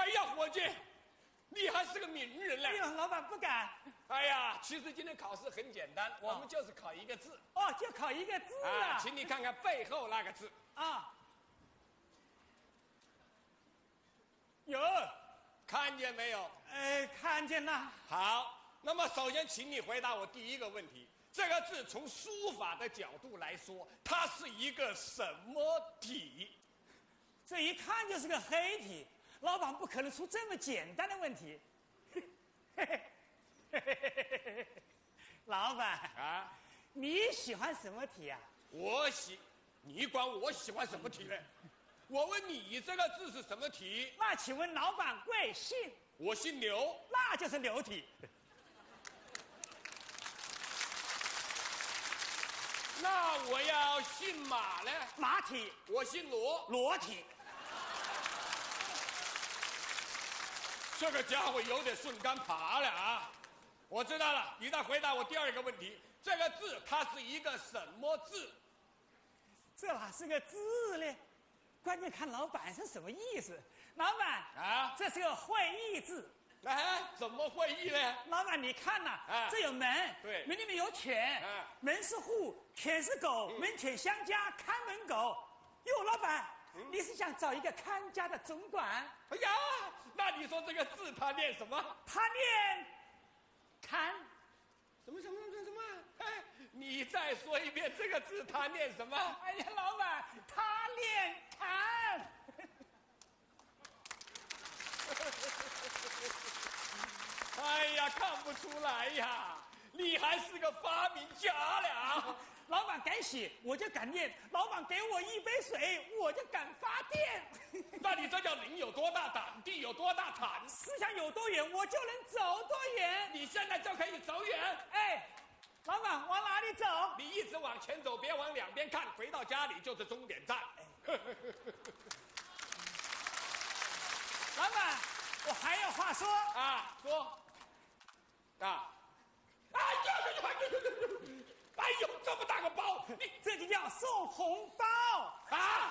哎呀，伙计，你还是个名人呢。 哎呦，老板不敢。 哎呀，其实今天考试很简单，我们就是考一个字。 哦，就考一个字啊。 请你看看背后那个字。 啊。有。 看见没有？ 看见了。 好，那么首先请你回答我第一个问题。这个字从书法的角度来说，它是一个什么体？ 这一看就是个黑体，老板不可能出这么简单的问题。老板啊， 你喜欢什么体啊？ 你管我喜欢什么体呢？我问你这个字是什么体？ 那请问老板贵姓？ 我姓刘， 那就是刘体。 那我要姓马呢？ 马体。 我姓罗， 罗体。 这个家伙有点顺杆爬了啊！我知道了，你再回答我第二个问题。这个字它是一个什么字？ 这哪是个字呢？关键看老板是什么意思。老板啊， 这是个会意字。 怎么会意呢？ 老板你看呐，这有门， 对， 门里面有犬，门是户，犬是狗，门犬相加，看门狗。哟，老板，你是想找一个看家的总管？ 哎呀，那你说这个字它念什么？ 他念看。 什么？哎，你再说一遍，这个字它念什么？ 哎呀，老板，他念看。 哎呀，看不出来呀，你还是个发明家了。 老板敢写，我就敢念；老板给我一杯水，我就敢发电。 那你这叫人有多大胆，地有多大产。 思想有多远，我就能走多远。 你现在就可以走远。 哎，老板往哪里走？ 你一直往前走，别往两边看，回到家里就是终点站。 老板，我还有话说啊，说啊！哎呦，这么大个包，你这就叫送红包啊！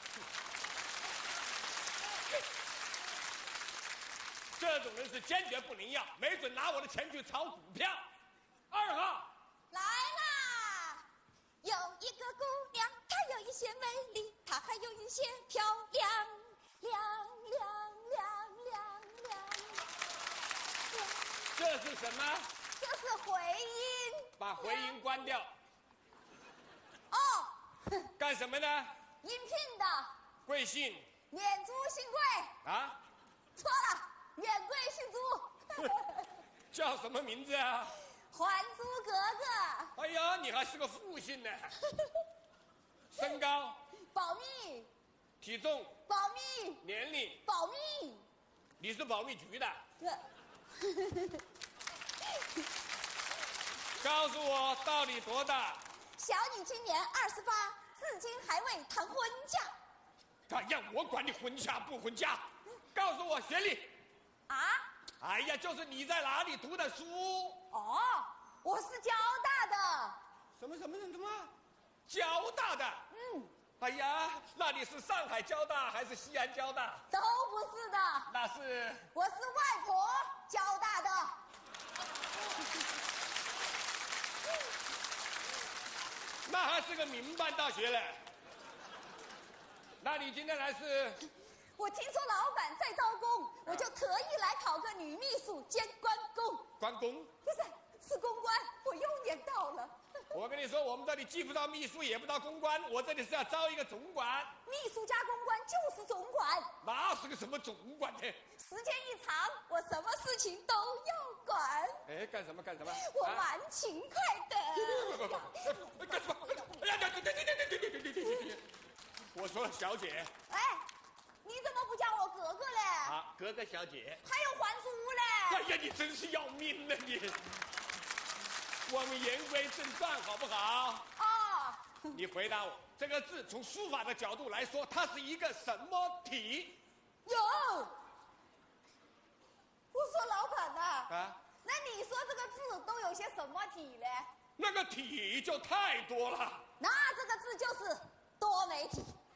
这种人是坚决不能要，没准拿我的钱去炒股票。2号来啦！有一个姑娘，她有一些美丽，她还有一些漂亮，亮。 这是什么？ 这是回音。 把回音关掉。 哦。 干什么呢？ 应聘的。 贵姓？ 免租姓贵。 啊？ 错了，免贵姓租。 叫什么名字啊？ 还租格格。 哎呀，你还是个复姓呢。身高？ 保密。 体重？ 保密。 年龄？ 保密。 你是保密局的？ 对。 告诉我到底多大？ 小女今年28，至今还未谈婚嫁。 哎呀，我管你婚嫁不婚嫁，告诉我学历。 啊？ 哎呀，就是你在哪里读的书？ 哦，我是交大的。 什么？交大的？哎呀，那你是上海交大还是西安交大？ 都不是的。 那是？ 我是外婆交大的。 那还是个民办大学嘞。那你今天来是？ 我听说老板在招工，我就特意来考个女秘书兼关公。 关公？ 不是，是公关，我又念到了。 我跟你说，我们这里既不招秘书，也不招公关，我这里是要招一个总管。 秘书加公关就是总管。 那是个什么总管呢？ 时间一长，我什么事情都要管。 哎，干什么？ 我蛮勤快的。 干什么？哎呀，对！我说小姐。 哎，你怎么不叫我格格嘞？ 啊，格格小姐。 还有还租嘞？ 哎呀，你真是要命了你！我们言归正传，好不好？ 啊。 你回答我，这个字从书法的角度来说，它是一个什么体？ 有。我说老板呐。 啊。 那你说这个字都有些什么体嘞？ 那个体就太多了。 那这个字就是多媒体。